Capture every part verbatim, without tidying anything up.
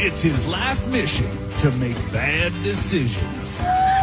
It's his life mission to make bad decisions.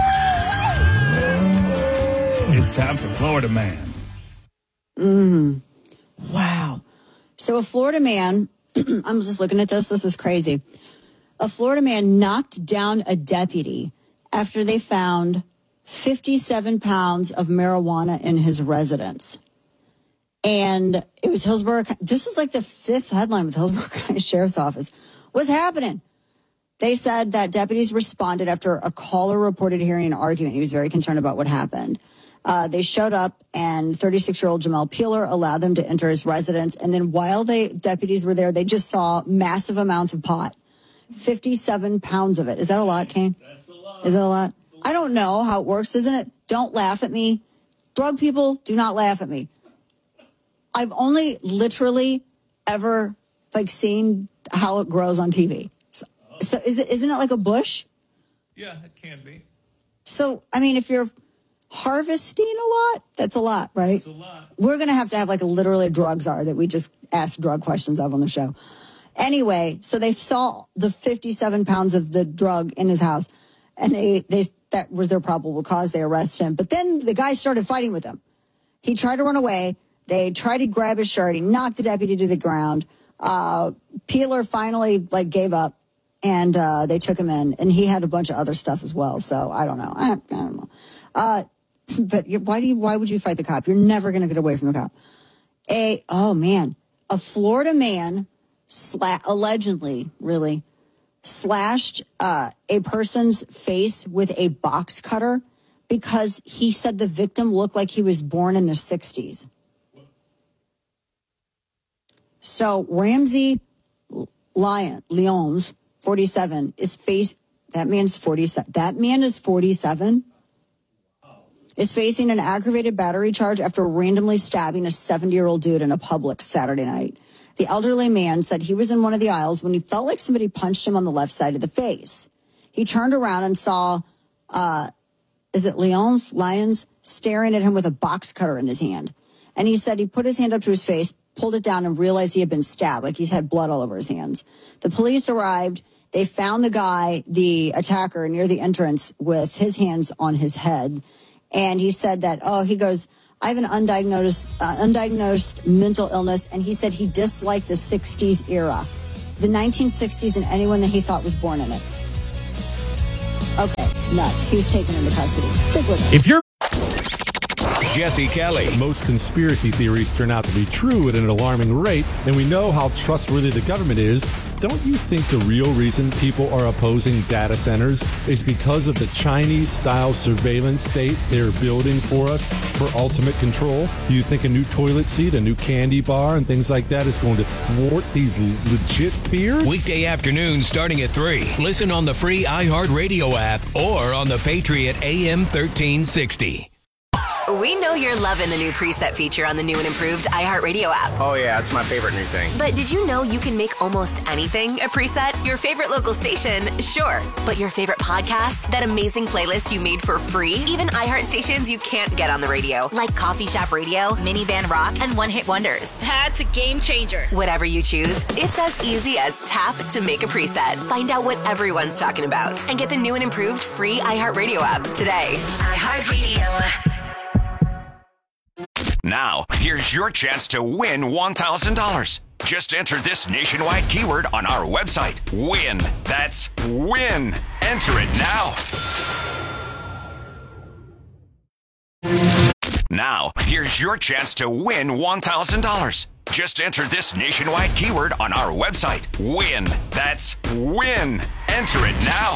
It's time for Florida Man. Mm. Wow. So a Florida man, I'm just looking at this. This is crazy. A Florida man knocked down a deputy after they found fifty-seven pounds of marijuana in his residence. And it was Hillsborough. This is like the fifth headline with Hillsborough County Sheriff's Office. What's happening? They said that deputies responded after a caller reported hearing an argument. He was very concerned about what happened. Uh, they showed up, and thirty-six-year-old Jamel Peeler allowed them to enter his residence. And then while they deputies were there, they just saw massive amounts of pot. fifty-seven pounds of it. Is that a lot, Kane? That's a lot. Is that a lot? I don't know how it works, isn't it? Don't laugh at me. Drug people, do not laugh at me. I've only literally ever, like, seen how it grows on T V. So, so is it, isn't it like a bush? Yeah, it can be. So, I mean, if you're harvesting a lot, that's a lot, right? That's a lot. We're going to have to have, like, a literally drug czar that we just ask drug questions of on the show. Anyway, so they saw the fifty-seven pounds of the drug in his house, and they, they that was their probable cause. They arrest him. But then the guy started fighting with him. He tried to run away. They tried to grab his shirt. He knocked the deputy to the ground. Uh, Peeler finally, like, gave up, and uh, they took him in. And he had a bunch of other stuff as well. So I don't know. I, I don't know. Uh, but why do you? Why would you fight the cop? You're never going to get away from the cop. A oh man, a Florida man sla- allegedly, really slashed uh, a person's face with a box cutter because he said the victim looked like he was born in the sixties. So Ramsey Lyon, Lyons, forty-seven, is face. That man's forty-seven. That man is forty-seven. Is facing an aggravated battery charge after randomly stabbing a seventy-year-old dude in a Publix Saturday night. The elderly man said he was in one of the aisles when he felt like somebody punched him on the left side of the face. He turned around and saw, uh, is it Lyons, Lyons, staring at him with a box cutter in his hand. And he said he put his hand up to his face, pulled it down, and realized he had been stabbed, like he had blood all over his hands. The police arrived. They found the guy, the attacker, near the entrance with his hands on his head. And he said that, oh, he goes, I have an undiagnosed, uh, undiagnosed mental illness. And he said he disliked the sixties era, the nineteen sixties, and anyone that he thought was born in it. Okay, nuts. He was taken into custody. Stick with it. If you're Jesse Kelly. Most conspiracy theories turn out to be true at an alarming rate, and we know how trustworthy the government is. Don't you think the real reason people are opposing data centers is because of the Chinese-style surveillance state they're building for us for ultimate control? Do you think a new toilet seat, a new candy bar, and things like that is going to thwart these legit fears? Weekday afternoons starting at three. Listen on the free iHeartRadio app or on the Patriot A M thirteen sixty. We know you're loving the new preset feature on the new and improved iHeartRadio app. Oh, yeah, it's my favorite new thing. But did you know you can make almost anything a preset? Your favorite local station, sure. But your favorite podcast? That amazing playlist you made for free? Even iHeart stations you can't get on the radio, like Coffee Shop Radio, Minivan Rock, and One Hit Wonders. That's a game changer. Whatever you choose, it's as easy as tap to make a preset. Find out what everyone's talking about and get the new and improved free iHeartRadio app today. iHeartRadio. Now, here's your chance to win one thousand dollars. Just enter this nationwide keyword on our website. WIN. That's WIN. Enter it now. Now, here's your chance to win one thousand dollars. Just enter this nationwide keyword on our website. WIN. That's WIN. Enter it now.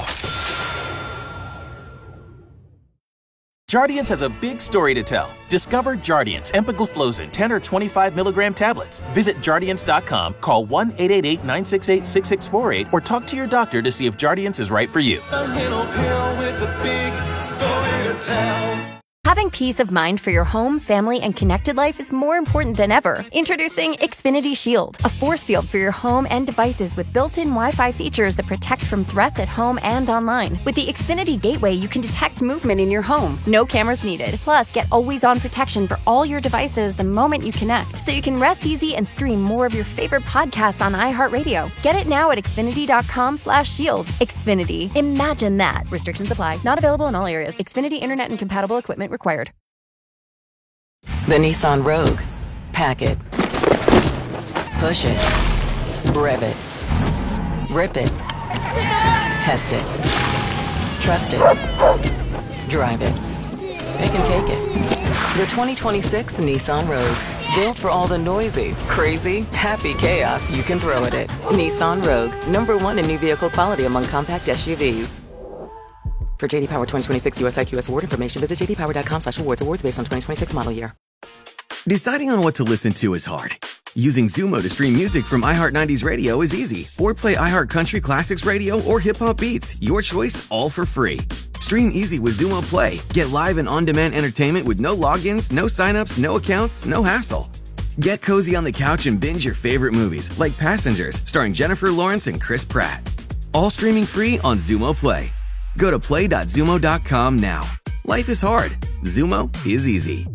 Jardiance has a big story to tell. Discover Jardiance empagliflozin ten or twenty-five milligram tablets. Visit Jardiance dot com, call one eight eight eight, nine six eight, six six four eight, or talk to your doctor to see if Jardiance is right for you. A little pill with a big story to tell. Having peace of mind for your home, family, and connected life is more important than ever. Introducing Xfinity Shield, a force field for your home and devices with built-in Wi-Fi features that protect from threats at home and online. With the Xfinity Gateway, you can detect movement in your home. No cameras needed. Plus, get always-on protection for all your devices the moment you connect, so you can rest easy and stream more of your favorite podcasts on iHeartRadio. Get it now at Xfinity.com slash shield. Xfinity. Imagine that. Restrictions apply. Not available in all areas. Xfinity Internet and compatible equipment required. The Nissan Rogue. Pack it. Push it. Rev it. Rip it. Test it. Trust it. Drive it. It can take it. The twenty twenty-six Nissan Rogue. Built for all the noisy, crazy, happy chaos you can throw at it. Nissan Rogue. Number one in new vehicle quality among compact S U Vs. For J D Power twenty twenty-six U S I Q S award information, visit j d power dot com slash awards. Awards based on twenty twenty-six model year. Deciding on what to listen to is hard. Using Zumo to stream music from iHeart nineties Radio is easy. Or play iHeart Country Classics Radio or Hip Hop Beats. Your choice, all for free. Stream easy with Zumo Play. Get live and on-demand entertainment with no logins, no signups, no accounts, no hassle. Get cozy on the couch and binge your favorite movies, like Passengers, starring Jennifer Lawrence and Chris Pratt. All streaming free on Zumo Play. Go to play dot zumo dot com now. Life is hard. Zumo is easy.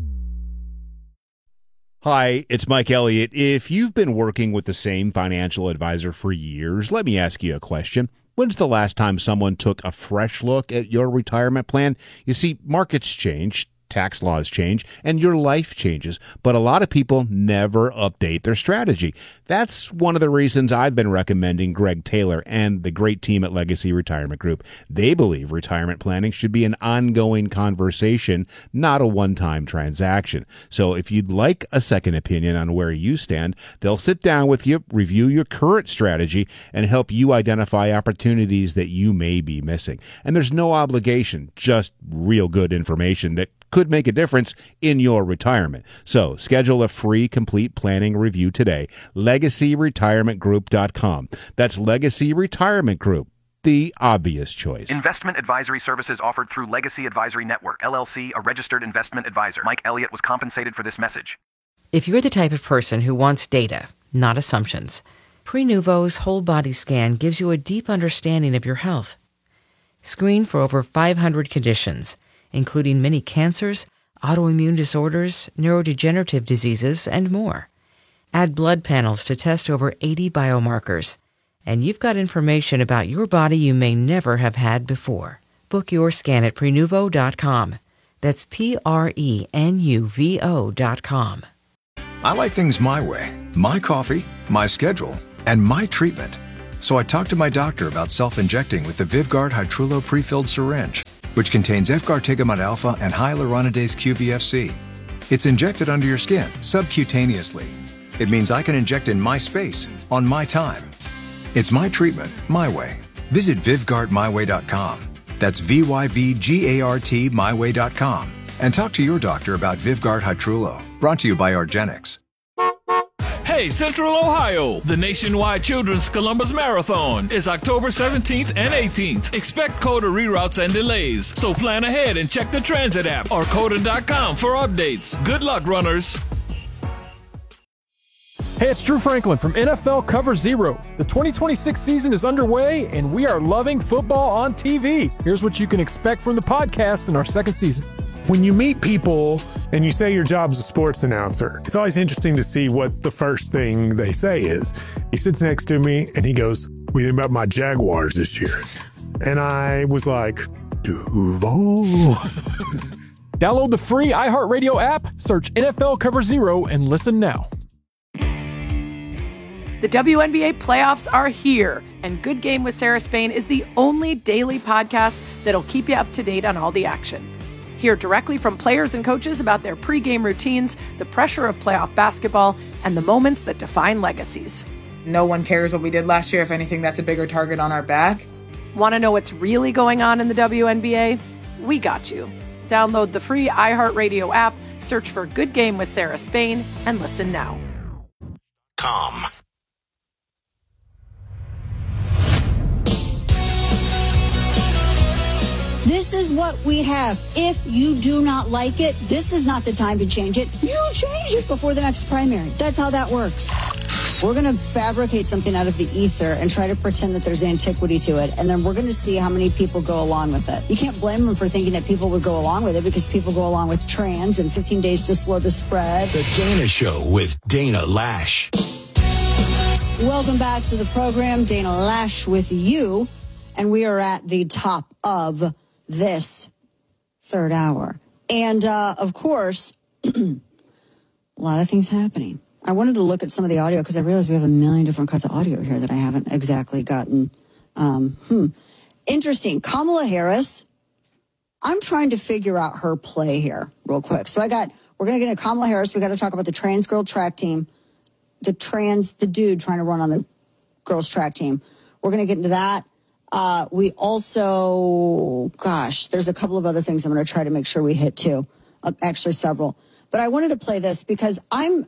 Hi, it's Mike Elliott. If you've been working with the same financial advisor for years, let me ask you a question. When's the last time someone took a fresh look at your retirement plan? You see, markets change, tax laws change, and your life changes, but a lot of people never update their strategy. That's one of the reasons I've been recommending Greg Taylor and the great team at Legacy Retirement Group. They believe retirement planning should be an ongoing conversation, not a one-time transaction. So if you'd like a second opinion on where you stand, they'll sit down with you, review your current strategy, and help you identify opportunities that you may be missing. And there's no obligation, just real good information that could make a difference in your retirement. So schedule a free complete planning review today. legacy retirement group dot com. That's Legacy Retirement Group, the obvious choice. Investment advisory services offered through Legacy Advisory Network, L L C, a registered investment advisor. Mike Elliott was compensated for this message. If you're the type of person who wants data, not assumptions, Prenuvo's whole body scan gives you a deep understanding of your health. Screen for over five hundred conditions, including many cancers, autoimmune disorders, neurodegenerative diseases, and more. Add blood panels to test over eighty biomarkers, and you've got information about your body you may never have had before. Book your scan at Prenuvo dot com. That's P R E N U V O dot com. I like things my way. My coffee, my schedule, and my treatment. So I talked to my doctor about self-injecting with the Vyvgart Hytrulo pre-filled syringe, which contains Efgartigimod alpha and hyaluronidase Q V F C. It's injected under your skin, subcutaneously. It means I can inject in my space, on my time. It's my treatment, my way. Visit Vyvgart my way dot com. That's V Y V G A R T my way dot com. And talk to your doctor about Vyvgart Hytrulo. Brought to you by Argenix. Hey, Central Ohio! The Nationwide Children's Columbus Marathon is October seventeenth and eighteenth. Expect COTA reroutes and delays, so plan ahead and check the transit app or COTA dot com for updates. Good luck, runners! Hey, it's Drew Franklin from N F L Cover Zero. The twenty twenty-six season is underway, and we are loving football on T V. Here's what you can expect from the podcast in our second season. When you meet people and you say your job's a sports announcer, it's always interesting to see what the first thing they say is. He sits next to me and he goes, "What do you think about my Jaguars this year?" And I was like, Duval. Download the free iHeartRadio app, search N F L Cover Zero, and listen now. The W N B A playoffs are here, and Good Game with Sarah Spain is the only daily podcast that'll keep you up to date on all the action. Hear directly from players and coaches about their pregame routines, the pressure of playoff basketball, and the moments that define legacies. No one cares what we did last year. If anything, that's a bigger target on our back. Want to know what's really going on in the W N B A? We got you. Download the free iHeartRadio app, search for Good Game with Sarah Spain, and listen now. Com. This is what we have. If you do not like it, this is not the time to change it. You change it before the next primary. That's how that works. We're going to fabricate something out of the ether and try to pretend that there's antiquity to it. And then we're going to see how many people go along with it. You can't blame them for thinking that people would go along with it because people go along with trans and fifteen days to slow the spread. The Dana Show with Dana Lash. Welcome back to the program. Dana Lash with you. And we are at the top of this third hour. And, uh, of course, a lot of things happening. I wanted to look at some of the audio because I realized we have a million different cuts of audio here that I haven't exactly gotten. Um, hmm. Interesting. Kamala Harris. I'm trying to figure out her play here real quick. So I got, we're going to get into Kamala Harris. We got to talk about the trans girl track team, the trans, the dude trying to run on the girls track team. We're going to get into that. Uh, we also, gosh, there's a couple of other things I'm going to try to make sure we hit too. Uh, actually several, but I wanted to play this because I'm,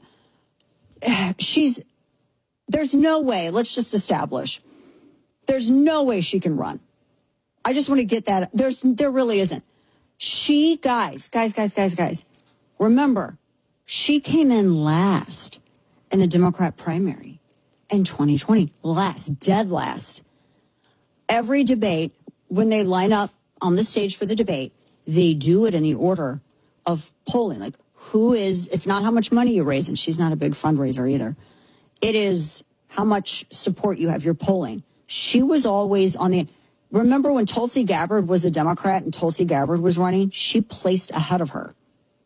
she's, there's no way, let's just establish, there's no way she can run. I just want to get that. There's, there really isn't. She, guys, guys, guys, guys, guys, remember, she came in last in the Democrat primary in twenty twenty. Last, dead last. Every debate, when they line up on the stage for the debate, they do it in the order of polling. Like, who is, it's not how much money you raise, and she's not a big fundraiser either. It is how much support you have, your polling. She was always on the, remember when Tulsi Gabbard was a Democrat and Tulsi Gabbard was running? She placed ahead of her.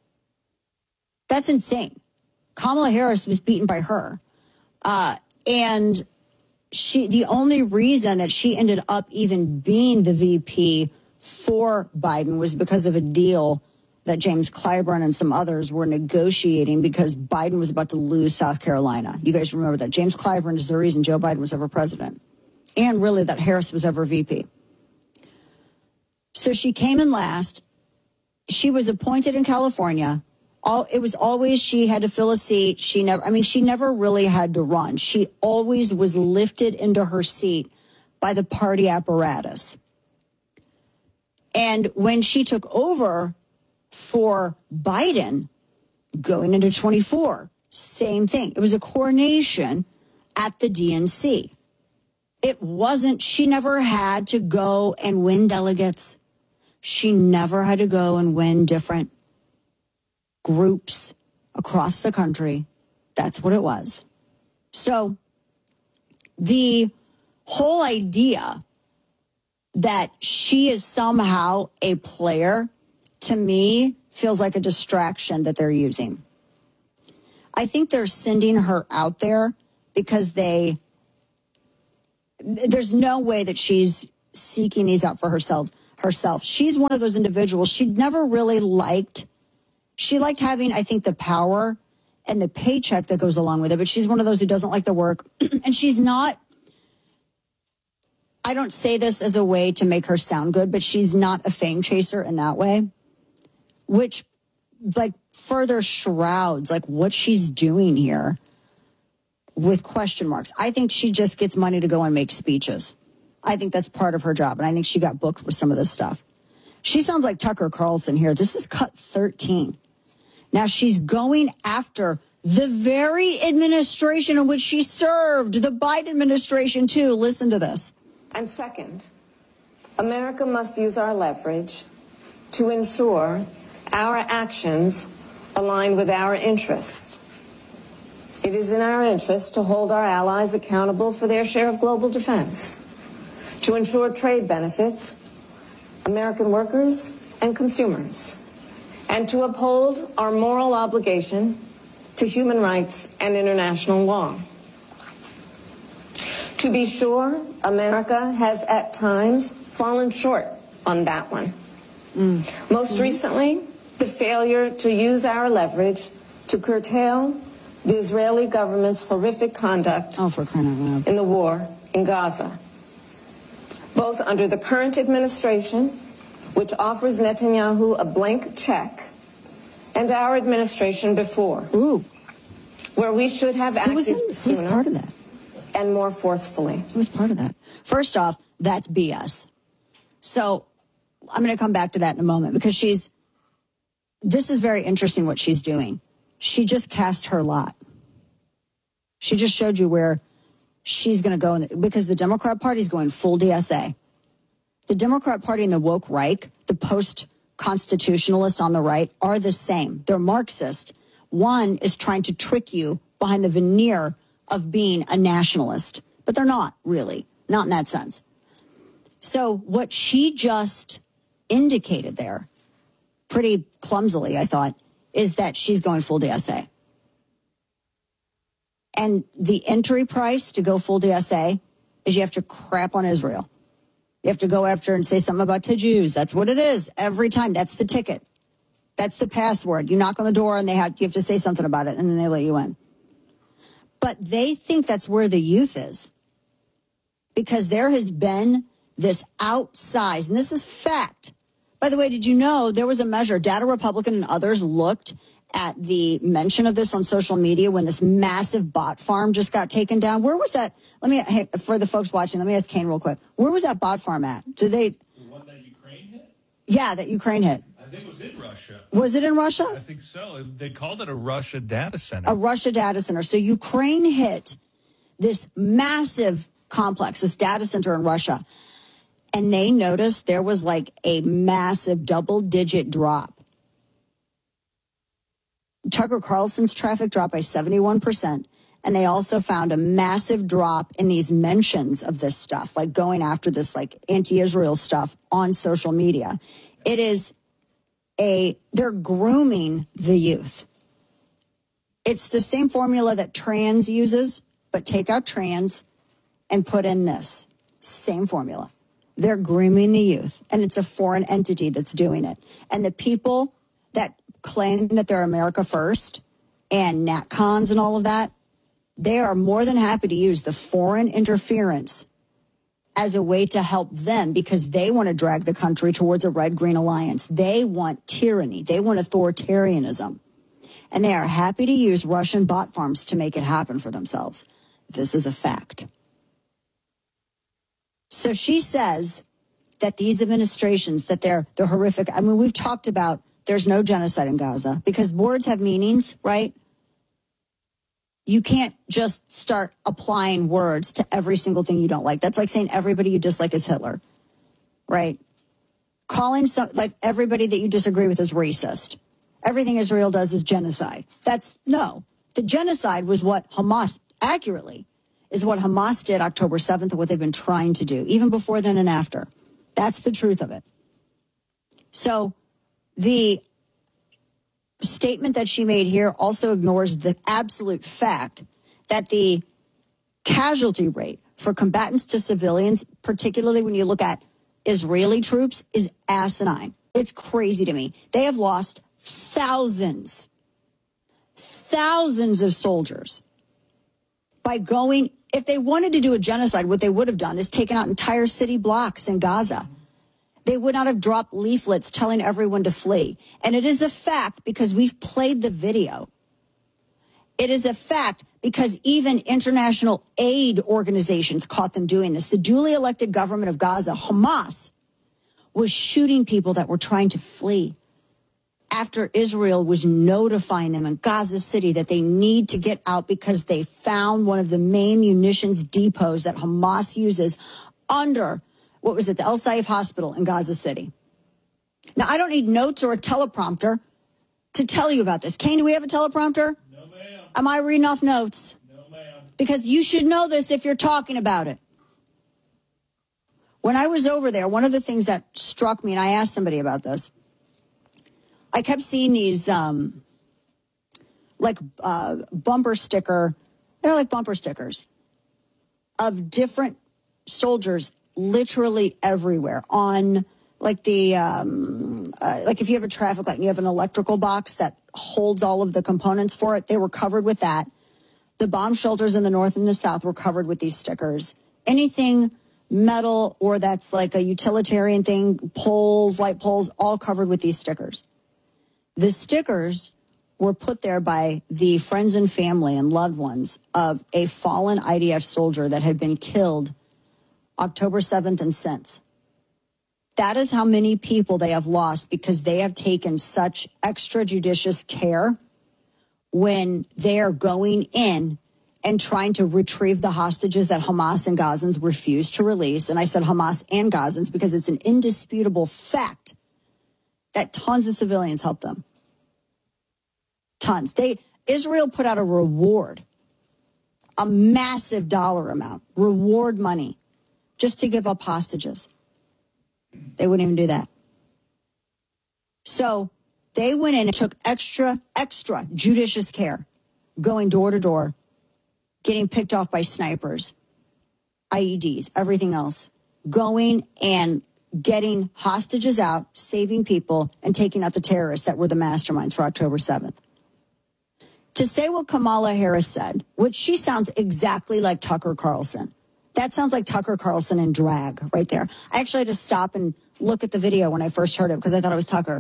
That's insane. Kamala Harris was beaten by her. Uh, and she, the only reason that she ended up even being the V P for Biden was because of a deal that James Clyburn and some others were negotiating because Biden was about to lose South Carolina. You guys remember that. James Clyburn is the reason Joe Biden was ever president. And really that Harris was ever V P. So she came in last. She was appointed in California. All, it was always she had to fill a seat. She never, I mean, she never really had to run. She always was lifted into her seat by the party apparatus. And when she took over for Biden going into twenty-four, same thing. It was a coronation at the D N C. It wasn't, she never had to go and win delegates. She never had to go and win different groups across the country. That's what it was. So the whole idea that she is somehow a player, to me, feels like a distraction that they're using. I think they're sending her out there because they, there's no way that she's seeking these out for herself. Herself. She's one of those individuals. She never really liked, she liked having, I think, the power and the paycheck that goes along with it, but she's one of those who doesn't like the work. And she's not, I don't say this as a way to make her sound good, but she's not a fame chaser in that way, which like further shrouds like what she's doing here with question marks. I think she just gets money to go and make speeches. I think that's part of her job, and I think she got booked with some of this stuff. She sounds like Tucker Carlson here. This is cut thirteen. Now she's going after the very administration in which she served, the Biden administration too. Listen to this. And second, America must use our leverage to ensure our actions align with our interests. It is in our interest to hold our allies accountable for their share of global defense, to ensure trade benefits, American workers and consumers, and to uphold our moral obligation to human rights and international law. To be sure, America has at times fallen short on that one. Mm. Most mm-hmm. recently, the failure to use our leverage to curtail the Israeli government's horrific conduct oh, for crying out loud. in the war in Gaza. Both under the current administration, which offers Netanyahu a blank check, and our administration before, Ooh. where we should have acted who was in, sooner who was part of that? and more forcefully. Who was part of that? First off, that's B S. So I'm going to come back to that in a moment because she's, this is very interesting what she's doing. She just cast her lot. She just showed you where she's going to go, in the, because the Democrat Party is going full D S A. The Democrat Party and the woke right, the post-constitutionalists on the right, are the same. They're Marxist. One is trying to trick you behind the veneer of being a nationalist, but they're not really, not in that sense. So what she just indicated there, pretty clumsily, I thought, is that she's going full D S A. And the entry price to go full D S A is you have to crap on Israel. You have to go after and say something about the Jews. That's what it is every time. That's the ticket. That's the password. You knock on the door and they have, you have to say something about it, and then they let you in. But they think that's where the youth is, because there has been this outsized, and this is fact. By the way, did you know there was a measure, Data Republican and others looked at the mention of this on social media when this massive bot farm just got taken down? Where was that? Let me, hey, for the folks watching, let me ask Kane real quick. Where was that bot farm at? Did they? The one that Ukraine hit? Yeah, that Ukraine hit. I think it was in Russia. Was it in Russia? I think so. They called it a Russia data center. A Russia data center. So Ukraine hit this massive complex, this data center in Russia, and they noticed there was like a massive double-digit drop. Tucker Carlson's traffic dropped by seventy-one percent, and they also found a massive drop in these mentions of this stuff, like going after this like anti-Israel stuff on social media. It is a, they're grooming the youth. It's the same formula that trans uses, but take out trans and put in this. Same formula. They're grooming the youth, and it's a foreign entity that's doing it. And the people that claim that they're America First and NatCons and all of that, they are more than happy to use the foreign interference as a way to help them, because they want to drag the country towards a red-green alliance. They want tyranny. They want authoritarianism. And they are happy to use Russian bot farms to make it happen for themselves. This is a fact. So she says that these administrations, that they're, they're horrific. I mean, we've talked about there's no genocide in Gaza because words have meanings, right? You can't just start applying words to every single thing you don't like. That's like saying everybody you dislike is Hitler, right? Calling some, like everybody that you disagree with is racist. Everything Israel does is genocide. That's no. The genocide was what Hamas, accurately, is what Hamas did October seventh and what they've been trying to do, even before then and after. That's the truth of it. So the statement that she made here also ignores the absolute fact that the casualty rate for combatants to civilians, particularly when you look at Israeli troops, is asinine. It's crazy to me. They have lost thousands, thousands of soldiers by going. If they wanted to do a genocide, what they would have done is taken out entire city blocks in Gaza. They would not have dropped leaflets telling everyone to flee. And it is a fact because we've played the video. It is a fact because even international aid organizations caught them doing this. The duly elected government of Gaza, Hamas, was shooting people that were trying to flee after Israel was notifying them in Gaza City that they need to get out because they found one of the main munitions depots that Hamas uses under, what was it, the El Saif Hospital in Gaza City. Now, I don't need notes or a teleprompter to tell you about this. Kane, do we have a teleprompter? No, ma'am. Am I reading off notes? No, ma'am. Because you should know this if you're talking about it. When I was over there, one of the things that struck me, and I asked somebody about this, I kept seeing these, um, like, uh, bumper sticker, they're like bumper stickers of different soldiers literally everywhere on, like, the, um, uh, like, if you have a traffic light and you have an electrical box that holds all of the components for it, they were covered with that. The bomb shelters in the north and the south were covered with these stickers. Anything metal or that's like a utilitarian thing, poles, light poles, all covered with these stickers. The stickers were put there by the friends and family and loved ones of a fallen I D F soldier that had been killed October seventh and since. That is how many people they have lost because they have taken such extrajudicious care when they are going in and trying to retrieve the hostages that Hamas and Gazans refused to release. And I said Hamas and Gazans because it's an indisputable fact that tons of civilians helped them. Tons. They Israel put out a reward, a massive dollar amount, reward money, just to give up hostages. They wouldn't even do that. So they went in and took extra, extra judicious care, going door to door, getting picked off by snipers, I E Ds, everything else, going and getting hostages out, saving people, and taking out the terrorists that were the masterminds for October seventh. To say what Kamala Harris said, which she sounds exactly like Tucker Carlson. That sounds like Tucker Carlson in drag right there. I actually had to stop and look at the video when I first heard it because I thought it was Tucker.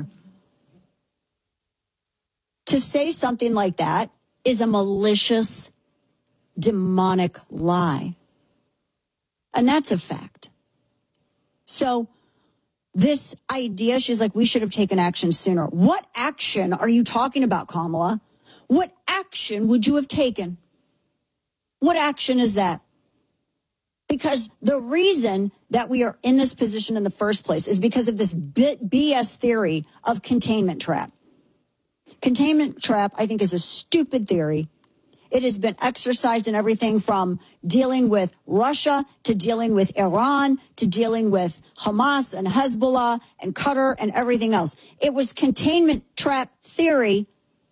To say something like that is a malicious, demonic lie. And that's a fact. So this idea, she's like, we should have taken action sooner. What action are you talking about, Kamala? What action would you have taken? What action is that? Because the reason that we are in this position in the first place is because of this B S theory of containment trap. Containment trap, I think, is a stupid theory. It has been exercised in everything from dealing with Russia to dealing with Iran to dealing with Hamas and Hezbollah and Qatar and everything else. It was containment trap theory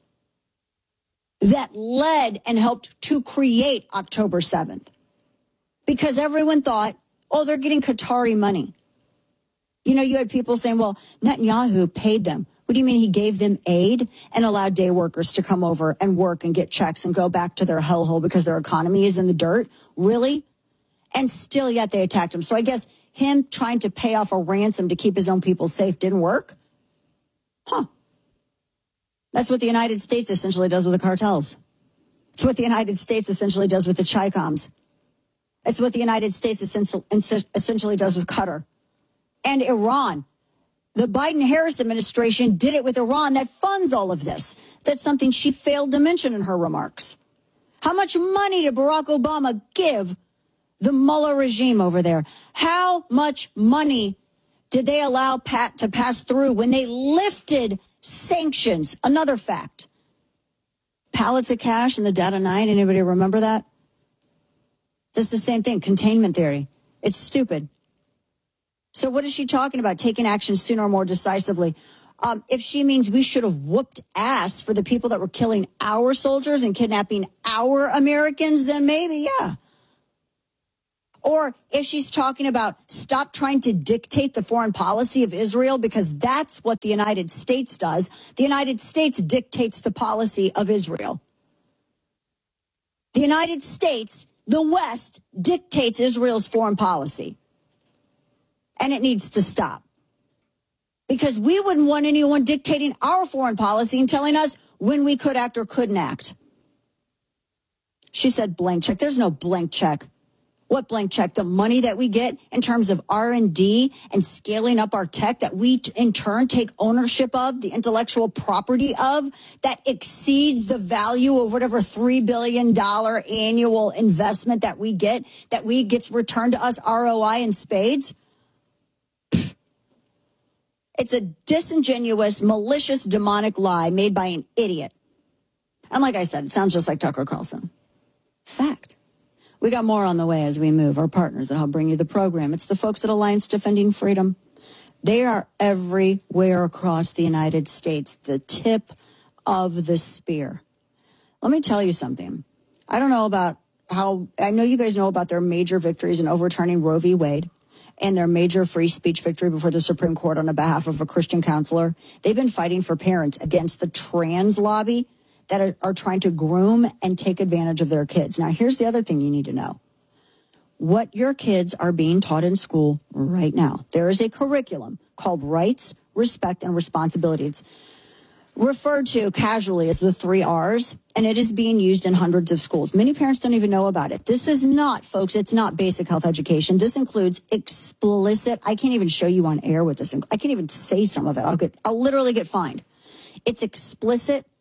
that led and helped to create October seventh. Because everyone thought, oh, they're getting Qatari money. You know, you had people saying, well, Netanyahu paid them. What do you mean he gave them aid and allowed day workers to come over and work and get checks and go back to their hellhole because their economy is in the dirt? Really? And still yet they attacked him. So I guess him trying to pay off a ransom to keep his own people safe didn't work? Huh. That's what the United States essentially does with the cartels. It's what the United States essentially does with the Chicoms. It's what the United States essentially does with Qatar and Iran. The Biden-Harris administration did it with Iran that funds all of this. That's something she failed to mention in her remarks. How much money did Barack Obama give the Mullah regime over there? How much money did they allow Pat to pass through when they lifted sanctions? Another fact. Pallets of cash in the Data Nine. Anybody remember that? This is the same thing. Containment theory. It's stupid. So what is she talking about? Taking action sooner or more decisively. Um, if she means we should have whooped ass for the people that were killing our soldiers and kidnapping our Americans, then maybe, yeah. Or if she's talking about stop trying to dictate the foreign policy of Israel, because that's what the United States does. The United States dictates the policy of Israel. The United States, the West, dictates Israel's foreign policy. And it needs to stop. Because we wouldn't want anyone dictating our foreign policy and telling us when we could act or couldn't act. She said blank check. There's no blank check. What blank check? The money that we get in terms of R and D and scaling up our tech that we in turn take ownership of, the intellectual property of, that exceeds the value of whatever three billion dollars annual investment that we get, that we gets returned to us R O I in spades. It's a disingenuous, malicious, demonic lie made by an idiot. And like I said, it sounds just like Tucker Carlson. Fact. We got more on the way as we move. Our partners that help bring you the program. It's the folks at Alliance Defending Freedom. They are everywhere across the United States, the tip of the spear. Let me tell you something. I don't know about how, I know you guys know about their major victories in overturning Roe v. Wade and their major free speech victory before the Supreme Court on behalf of a Christian counselor. They've been fighting for parents against the trans lobby that are, are trying to groom and take advantage of their kids. Now, here's the other thing you need to know. What your kids are being taught in school right now. There is a curriculum called Rights, Respect, and Responsibility. It's referred to casually as the three R's, and it is being used in hundreds of schools. Many parents don't even know about it. This is not, folks, it's not basic health education. This includes explicit, I can't even show you on air what this, I can't even say some of it. I'll get, I'll literally get fined. It's explicit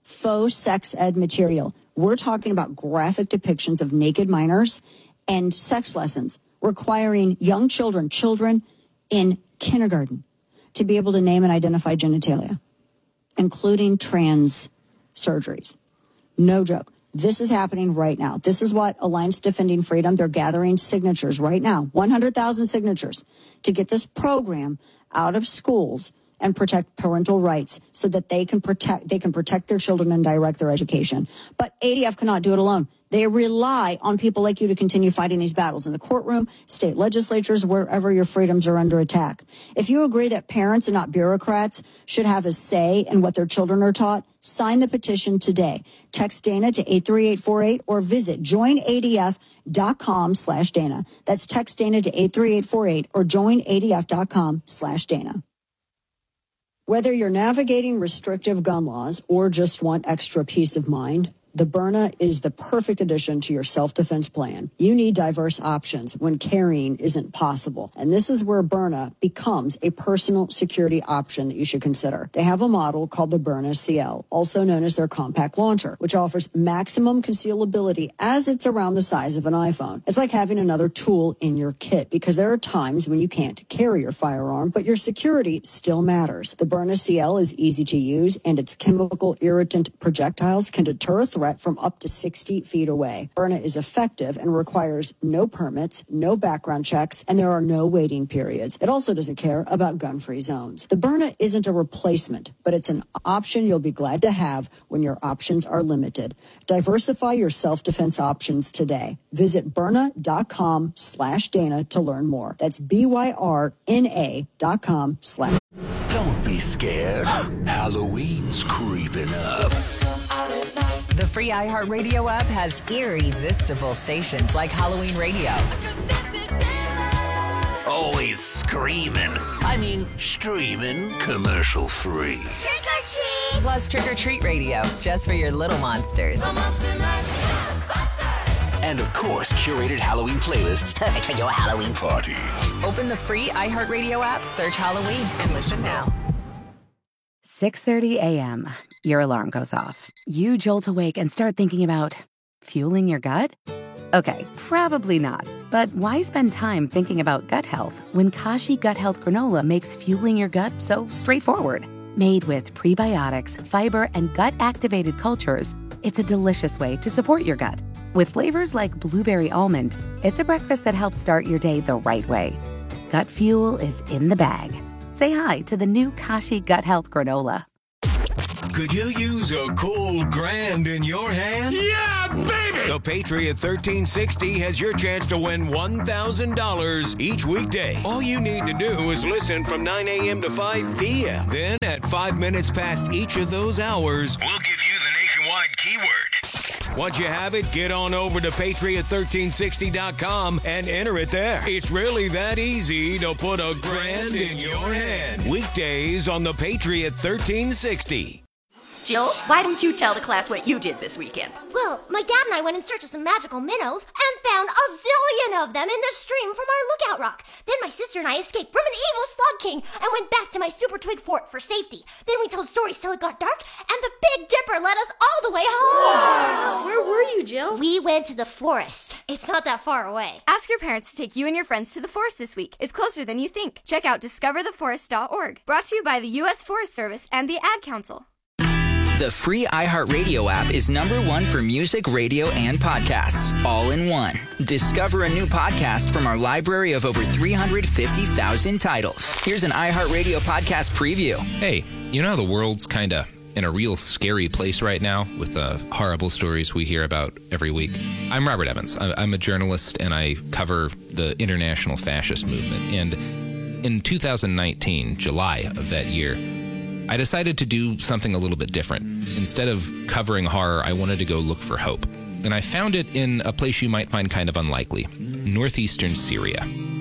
faux sex ed material. We're talking about graphic depictions of naked minors and sex lessons requiring young children, children in kindergarten, to be able to name and identify genitalia, including trans surgeries. No joke. This is happening right now. This is what Alliance Defending Freedom, they're gathering signatures right now, one hundred thousand signatures, to get this program out of schools and protect parental rights so that they can protect they can protect their children and direct their education. But A D F cannot do it alone. They rely on people like you to continue fighting these battles in the courtroom, state legislatures, wherever your freedoms are under attack. If you agree that parents and not bureaucrats should have a say in what their children are taught, sign the petition today. Text Dana to eight three eight four eight or visit join A D F dot com slash Dana. That's text Dana to eight three eight four eight or join A D F dot com slash Dana. Whether you're navigating restrictive gun laws or just want extra peace of mind, the Byrna is the perfect addition to your self-defense plan. You need diverse options when carrying isn't possible. And this is where Byrna becomes a personal security option that you should consider. They have a model called the Byrna C L, also known as their compact launcher, which offers maximum concealability as it's around the size of an iPhone. It's like having another tool in your kit because there are times when you can't carry your firearm, but your security still matters. The Byrna C L is easy to use, and its chemical irritant projectiles can deter a threat from up to sixty feet away. Byrna is effective and requires no permits, no background checks, and there are no waiting periods. It also doesn't care about gun-free zones. The Byrna isn't a replacement, but it's an option you'll be glad to have when your options are limited. Diversify your self-defense options today. Visit Byrna.com slash Dana to learn more. That's B-Y-R-N-A dot com slash. Don't be scared. Halloween's creeping up. The free iHeartRadio app has irresistible stations like Halloween Radio. Always screaming. I mean, streaming commercial free. Trick or treat! Plus Trick or Treat Radio, just for your little monsters. And of course, curated Halloween playlists perfect for your Halloween party. Open the free iHeartRadio app, search Halloween, and listen now. six thirty a.m. Your alarm goes off. You jolt awake and start thinking about fueling your gut? Okay, probably not. But why spend time thinking about gut health when Kashi Gut Health Granola makes fueling your gut so straightforward? Made with prebiotics, fiber, and gut-activated cultures, it's a delicious way to support your gut. With flavors like blueberry almond, it's a breakfast that helps start your day the right way. Gut fuel is in the bag. Say hi to the new Kashi Gut Health Granola. Could you use a cold grand in your hand? Yeah, baby! The Patriot thirteen sixty has your chance to win one thousand dollars each weekday. All you need to do is listen from nine a.m. to five p.m. Then at five minutes past each of those hours, We'll give you the nationwide keyword. once you have it, get on over to patriot thirteen sixty dot com and enter it there. It's really that easy to put a grand in your hand. Weekdays on the Patriot thirteen sixty. Jill, why don't you tell the class what you did this weekend? Well, my dad and I went in search of some magical minnows and found a zillion of them in the stream from our lookout rock. Then my sister and I escaped from an evil slug king and went back to my super twig fort for safety. Then we told stories till it got dark, and the Big Dipper led us all the way home. Wow. Where were you, Jill? We went to the forest. It's not that far away. Ask your parents to take you and your friends to the forest this week. It's closer than you think. Check out discover the forest dot org. Brought to you by the U S Forest Service and the Ad Council. The free iHeartRadio app is number one for music, radio, and podcasts, all in one. Discover a new podcast from our library of over three hundred fifty thousand titles. Here's an iHeartRadio podcast preview. Hey, you know how the world's kind of in a real scary place right now with the horrible stories we hear about every week? I'm Robert Evans. I'm a journalist, and I cover the international fascist movement. And in two thousand nineteen, July of that year, I decided to do something a little bit different. Instead of covering horror, I wanted to go look for hope. And I found it in a place you might find kind of unlikely, northeastern Syria.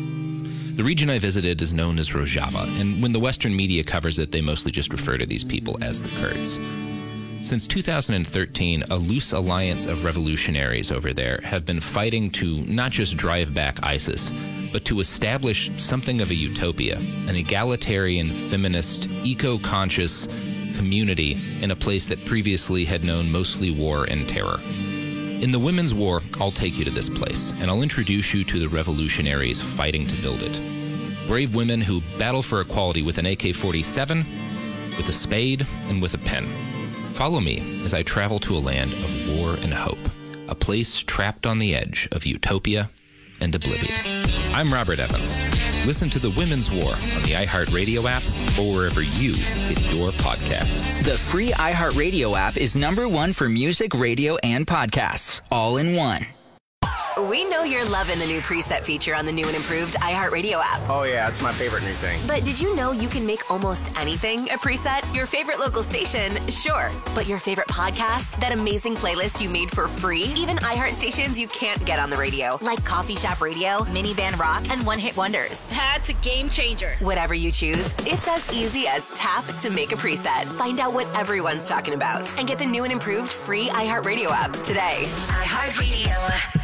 The region I visited is known as Rojava, and when the Western media covers it, they mostly just refer to these people as the Kurds. Since two thousand thirteen, a loose alliance of revolutionaries over there have been fighting to not just drive back ISIS, but to establish something of a utopia, an egalitarian, feminist, eco-conscious, community in a place that previously had known mostly war and terror. In the Women's War, I'll take you to this place, and I'll introduce you to the revolutionaries fighting to build it. Brave women who battle for equality with an A K forty-seven, with a spade, and with a pen. Follow me as I travel to a land of war and hope, a place trapped on the edge of utopia and oblivion. I'm Robert Evans. Listen to The Women's War on the iHeartRadio app or wherever you get your podcasts. The free iHeartRadio app is number one for music, radio, and podcasts, all in one. We know you're loving the new preset feature on the new and improved iHeartRadio app. Oh, yeah, it's my favorite new thing. But did you know you can make almost anything a preset? Your favorite local station, sure. But your favorite podcast? That amazing playlist you made for free? Even iHeart stations you can't get on the radio, like Coffee Shop Radio, Minivan Rock, and One Hit Wonders. That's a game changer. Whatever you choose, it's as easy as tap to make a preset. Find out what everyone's talking about and get the new and improved free iHeartRadio app today. iHeartRadio.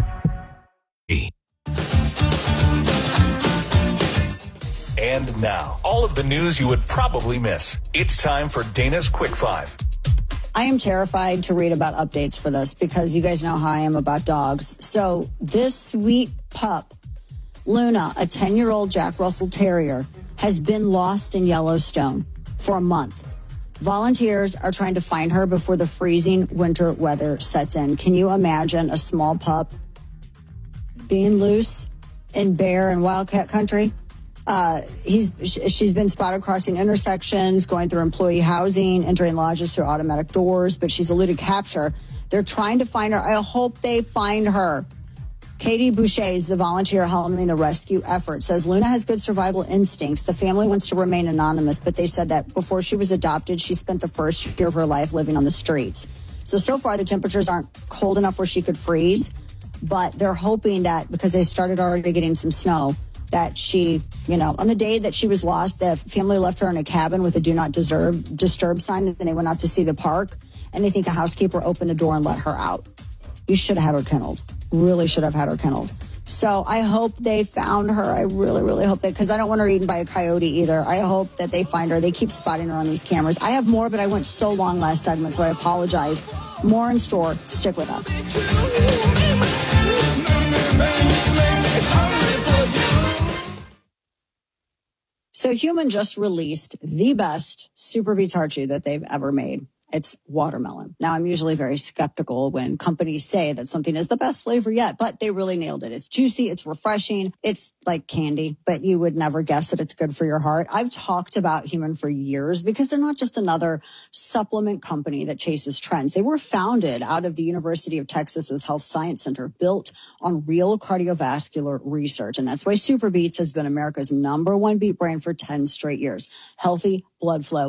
And now, all of the news you would probably miss. It's time for Dana's Quick Five. I am terrified to read about updates for this because you guys know how I am about dogs. So this sweet pup, Luna, a ten-year-old Jack Russell Terrier, has been lost in Yellowstone for a month. Volunteers are trying to find her before the freezing winter weather sets in. Can you imagine a small pup being loose in bear and wildcat country? Uh, he's she's been spotted crossing intersections, going through employee housing, entering lodges through automatic doors, but she's eluded capture. They're trying to find her. I hope they find her. Katie Boucher is the volunteer helming the rescue effort, says Luna has good survival instincts. The family wants to remain anonymous, but they said that before she was adopted, she spent the first year of her life living on the streets. So, so far, the temperatures aren't cold enough where she could freeze, but they're hoping that because they started already getting some snow, that she, you know, on the day that she was lost, the family left her in a cabin with a do not disturb, disturb sign, and they went out to see the park, and they think a housekeeper opened the door and let her out. You should have had her kenneled. Really should have had her kenneled. So I hope they found her. I really, really hope that, because I don't want her eaten by a coyote either. I hope that they find her. They keep spotting her on these cameras. I have more, but I went so long last segment, so I apologize. More in store. Stick with us. So Human just released the best Super Beets Heart Chew that they've ever made. It's watermelon. Now, I'm usually very skeptical when companies say that something is the best flavor yet, but they really nailed it. It's juicy. It's refreshing. It's like candy, but you would never guess that it's good for your heart. I've talked about Human for years because they're not just another supplement company that chases trends. They were founded out of the University of Texas's Health Science Center, built on real cardiovascular research. And that's why Super Beets has been America's number one beet brand for ten straight years. Healthy blood flow